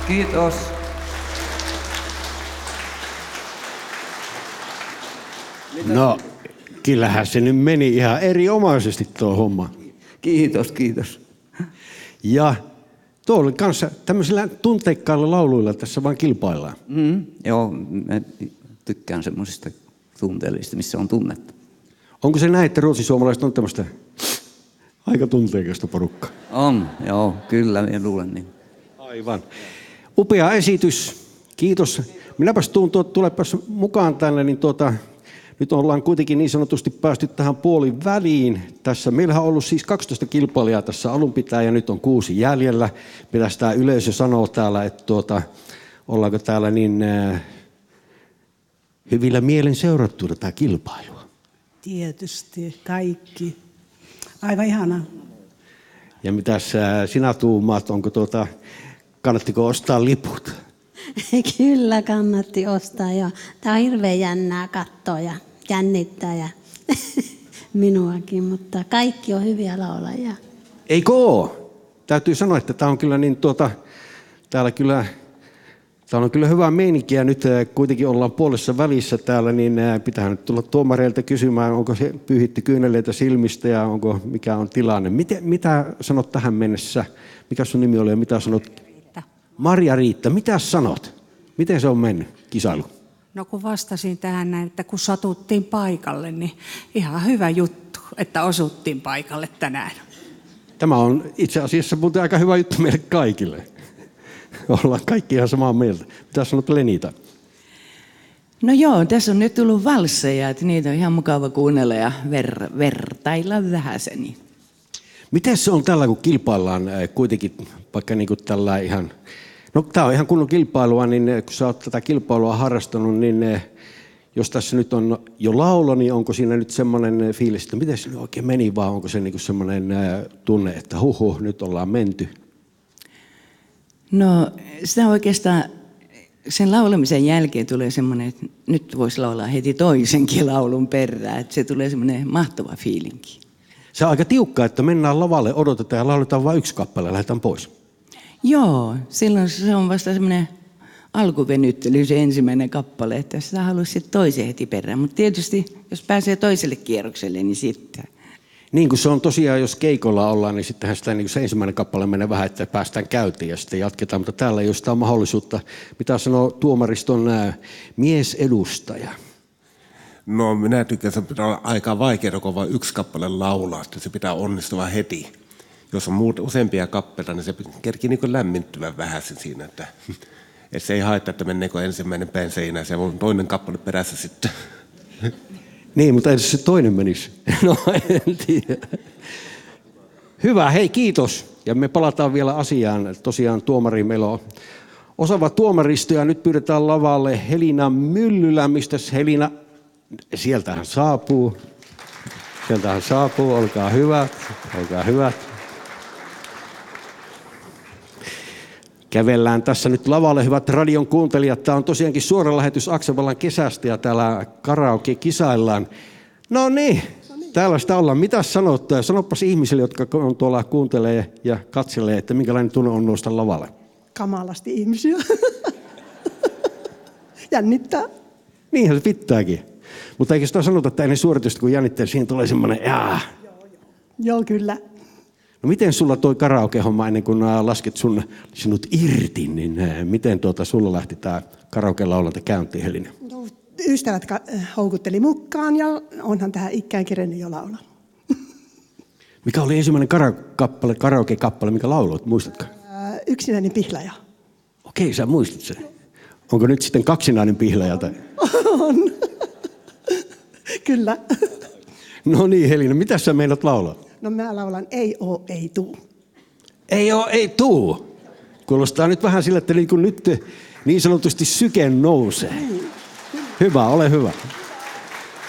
Kiitos. No, kyllähän se nyt meni ihan erinomaisesti tuo homma. Kiitos, kiitos. Ja tuolla kanssa tämmöisillä tunteikkailla lauluilla tässä vaan kilpaillaan. Joo, mä tykkään semmoisista tunteellisista, missä on tunnetta. Onko se näin, että ruotsisuomalaiset on tämmöistä aika tunteikasta porukkaa? On, joo, kyllä, minä luulen niin. Aivan. Upea esitys. Kiitos. Minäpäs tuun tulepas mukaan tänne, niin nyt ollaan kuitenkin niin sanotusti päästy tähän puolin väliin. Tässä meillähän on ollut siis 12 kilpailijaa tässä alun pitäen ja nyt on 6 jäljellä. Pitäisi tämä yleisö sanoa täällä, että ollaanko täällä niin hyvillä mielen seurattu tätä kilpailua? Tietysti, kaikki. Aivan ihanaa. Ja mitäs sinä tuumaat, onko kannattiko ostaa liput? Kyllä kannatti ostaa jo. Tämä on hirveän jännää katsoa ja jännittää ja minuakin, mutta kaikki on hyviä laulajia. Eikö ole? Täytyy sanoa, että tämä on kyllä niin täällä on kyllä hyvä meininki ja nyt kuitenkin ollaan puolessa välissä täällä, niin pitää nyt tulla tuomareilta kysymään, onko se pyyhitty kyyneleitä silmistä ja mikä on tilanne. Mitä sanot tähän mennessä? Mikä sun nimi oli ja mitä sanot? Marja-Riitta, mitä sanot? Miten se on mennyt kisailu? No kun vastasin tähän näin, että kun satuttiin paikalle, niin ihan hyvä juttu, että osuttiin paikalle tänään. Tämä on itse asiassa muuten aika hyvä juttu meille kaikille. Ollaan kaikki ihan samaa mieltä. Mitä sanot Lenita? No joo, tässä on nyt tullut valsseja, että niitä on ihan mukava kuunnella ja vertailla vähäseni. Miten se on tällä, kun kilpaillaan kuitenkin, vaikka niin kuin tällä ihan... No tämä on ihan kunnon kilpailua, niin kun sä oot tätä kilpailua harrastanut, niin jos tässä nyt on jo laulo, niin onko siinä nyt semmoinen fiilis, että miten se oikein meni, vai onko se niin kuin semmoinen tunne, että nyt ollaan menty? No sitä oikeastaan sen laulamisen jälkeen tulee semmoinen, että nyt voisi laulaa heti toisenkin laulun perään, että se tulee semmoinen mahtava fiilinki. Se on aika tiukkaa, että mennään lavalle, odotetaan ja lauletaan vain yksi kappale ja lähdetään pois. Joo, silloin se on vasta semmoinen alkuvenyttely, se ensimmäinen kappale, että sitä haluaisi sitten toisen heti perään. Mutta tietysti, jos pääsee toiselle kierrokselle, niin sitten. Niin kuin se on tosiaan, jos keikolla ollaan, niin sittenhän sitä, niin se ensimmäinen kappale menee vähän, että päästään käyntiin ja sitten jatketaan. Mutta täällä ei ole sitä mahdollisuutta, mitä sanoo tuomariston miesedustaja. No minä tykkään, että pitää olla aika vaikeaa, kun on vain yksi kappale laulaa, että se pitää onnistua heti. Jos on useampia kappaleita, niin se kerkii niin kuin lämmintyä vähän siinä, että se ei haittaa, että meneekö ensimmäinen päin seinään, se on toinen kappale perässä sitten. Niin, mutta entäs se toinen menisi? No en tiedä. Hyvä, hei kiitos. Ja me palataan vielä asiaan. Tosiaan tuomari, meillä on osaava tuomaristo ja nyt pyydetään lavalle Helina Myllylä. Mistäs Helina? Sieltähän saapuu. Olkaa hyvät. Kävellään tässä nyt lavalle, hyvät radion kuuntelijat. Tämä on tosiaankin suora lähetys Akselvallan kesästä ja täällä karaoke kisaillaan. No niin, täällä sitä ollaan. Mitä sanot? Sanopas ihmisille, jotka on tuolla kuuntelee ja katselee, että minkälainen tunne on nousta lavalle. Kamalasti ihmisiä. Jännittää. Niinhän se pitääkin. Mutta eikö sitä sanota, että ennen suoritusta, kun jännittää, siinä tulee semmoinen Joo, kyllä. No miten sulla toi karaoke-homma ennen kuin lasket sinut irti, niin miten sulla lähti tämä karaoke-laulanta käyntiin, Helina? No, ystävät houkutteli mukaan ja onhan tähän ikään kerennyt jo laulaa. Mikä oli ensimmäinen karaoke-kappale, mikä lauloit, muistatko? Yksinäinen pihlaja. Okei, sä muistat sen. Onko nyt sitten kaksinainen pihlaja? On. Kyllä. No niin, Helina, mitä sä meinaat laulaa? No mä laulan ei oo, ei tuu. Ei oo, ei tuu. Kuulostaa nyt vähän sillä, että niin kuin nyt niin sanotusti syke nousee. Hyvä, ole hyvä.